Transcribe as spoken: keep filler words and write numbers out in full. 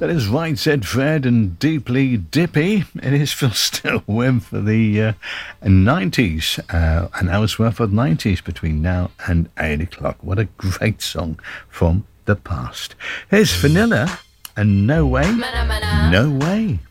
That is right, said Fred, and deeply dippy. It is Phil Stillwell for the uh, nineties, uh, an hour's worth of nineties between now and eight o'clock. What a great song from the past. Here's Vanilla and No Way, No Way.